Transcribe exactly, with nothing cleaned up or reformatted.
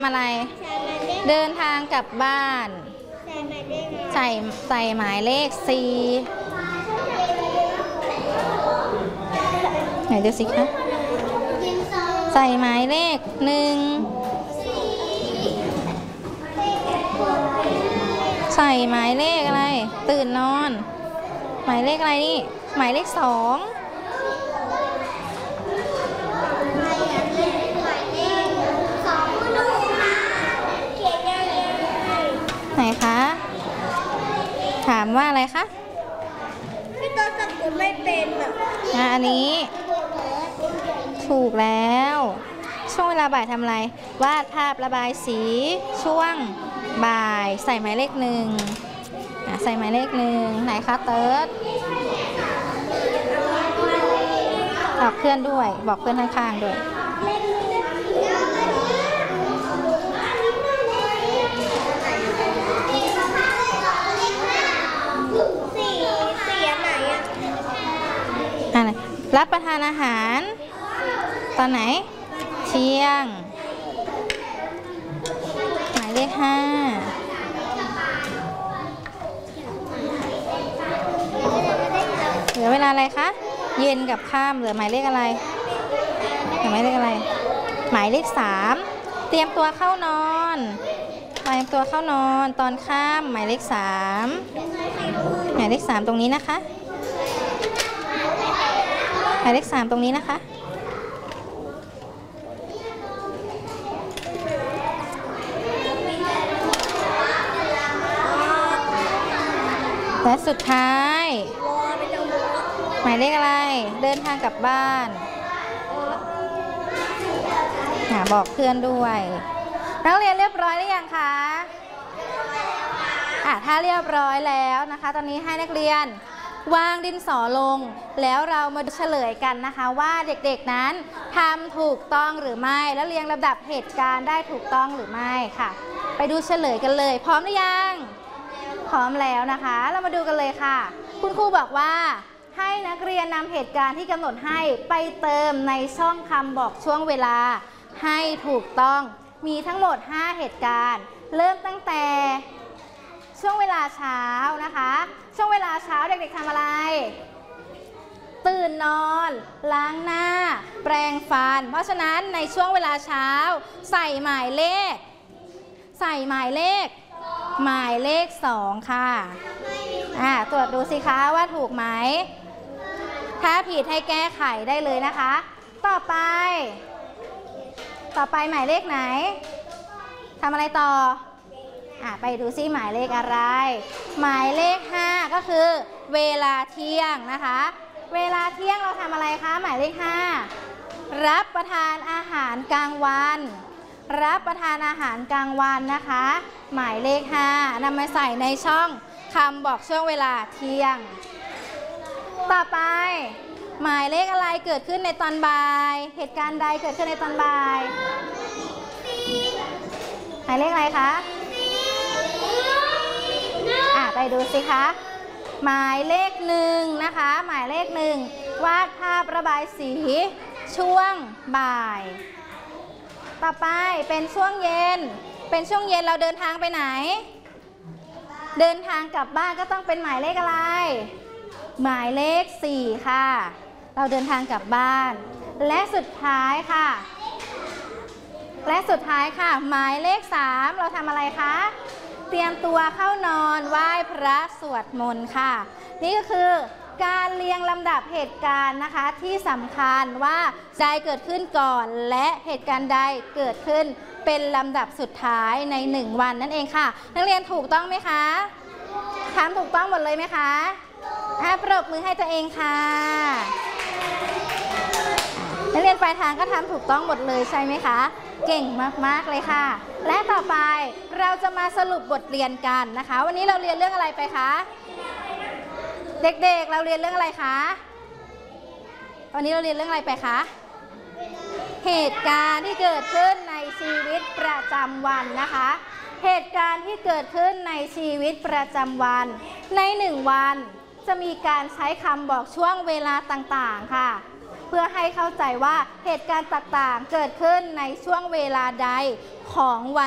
อะไรเดินทางกลับบ้านใส่ใส่หมายเลขสี่ไหนดูสิคะใส่หมายเลขหนึ่งใส่หมายเลขอะไรตื่นนอนหมายเลขอะไรนี่หมายเลขสองไหนคะถามว่าอะไรคะพี่ตัวสะกดไม่เป็นอ่ะอันนี้ถูกแล้วช่วงเวลาบ่ายทำอะไรวาดภาพระบายสีช่วงบ่ายใส่หมายเลขหนึ่งใส่หมายเลขหนึ่งไหนคะเติร์ดบอกเพื่อนด้วยบอกเพื่อนข้างๆด้วยอะไรรับประทานอาหารตอนไหนเที่ยงหมายเลขห้าเหลือเวลาอะไรคะเย็นกับค่ำเหลือหมายเลขอะไรเหลือหมายเลขอะไรหมายเลขสามเตรียมตัวเข้านอนเตรียมตัวเข้านอนตอนค่ำหมายเลขสามหมายเลขสามตรงนี้นะคะหมายเลขสามตรงนี้นะคะและสุดท้ายหมายเลขอะไรเดินทางกลับบ้านบอกเพื่อนด้วยนักเรียนเรียบร้อยหรือยังคะอ่ะถ้าเรียบร้อยแล้วนะคะตอนนี้ให้นักเรียนวางดินสอลงแล้วเรามาเฉลยกันนะคะว่าเด็กๆนั้นทำถูกต้องหรือไม่แล้วเรียงลำดับเหตุการณ์ได้ถูกต้องหรือไม่ค่ะไปดูเฉลยกันเลยพร้อมหรือยังพร้อมแล้วนะคะเรามาดูกันเลยค่ะคุณครูบอกว่าให้นักเรียนนำเหตุการณ์ที่กำหนดให้ไปเติมในช่องคำบอกช่วงเวลาให้ถูกต้องมีทั้งหมดห้าเหตุการณ์เริ่มตั้งแต่ช่วงเวลาเช้านะคะช่วงเวลาเช้าเด็กๆทำอะไรตื่นนอนล้างหน้าแปรงฟันเพราะฉะนั้นในช่วงเวลาเช้าใส่หมายเลขใส่หมายเลขหมายเลขสองค่ะอ่าตรวจดูสิคะว่าถูกไหมถ้าผิดให้แก้ไขได้เลยนะคะต่อไปต่อไปหมายเลขไหนทำอะไรต่ออ่ะไปดูซิหมายเลขอะไรหมายเลขห้าก็คือเวลาเที่ยงนะคะเวลาเที่ยงเราทำอะไรคะหมายเลขห้ารับประทานอาหารกลางวันรับประทานอาหารกลางวันนะคะหมายเลขห้านำมาใส่ในช่องคำบอกช่วงเวลาเที่ยงต่อไปหมายเลขอะไรเกิดขึ้นในตอนบ่ายเหตุการณ์ใดเกิดขึ้นในตอนบ่ายหมายเลขอะไรคะอ่ะไปดูสิคะหมายเลขหนึ่งนะคะหมายเลขหนึ่งวาดภาพระบายสีช่วงบ่ายต่อไปเป็นช่วงเย็นเป็นช่วงเย็นเราเดินทางไปไหนเดินทางกลับบ้านก็ต้องเป็นหมายเลขอะไรหมายเลขสี่ค่ะเราเดินทางกลับบ้านและสุดท้ายค่ะและสุดท้ายค่ะหมายเลขสามเราทำอะไรคะเตรียมตัวเข้านอนไหว้พระสวดมนต์ค่ะนี่ก็คือการเรียงลำดับเหตุการณ์นะคะที่สำคัญว่าใดเกิดขึ้นก่อนและเหตุการณ์ใดเกิดขึ้นเป็นลำดับสุดท้ายในหนึ่งวันนั่นเองค่ะนักเรียนถูกต้องไหมคะทำถูกต้องหมดเลยไหมคะอ่ะปรบมือให้ตัวเองค่ะนักเรียนปลายทางก็ทำถูกต้องหมดเลยใช่ไหมคะเก่งมากๆเลยค่ะและต่อไปเราจะมาสรุปบทเรียนกันนะคะวันนี้เราเรียนเรื่องอะไรไปคะเด็กๆ เ, เราเรียนเรื่องอะไรคะวันนี้เราเรียนเรื่องอะไรไปคะเหตุการณ์ที่เกิดขึ้นในชีวิตประจำวันนะคะเหตุการณ์ที่เกิดขึ้นในชีวิตประจำวันในหนึ่งวันจะมีการใช้คำบอกช่วงเวลาต่างๆค่ะเพื่อให้เข้าใจว่าเหตุการณ์ต่างๆเกิดขึ้นในช่วงเวลาใดของวัน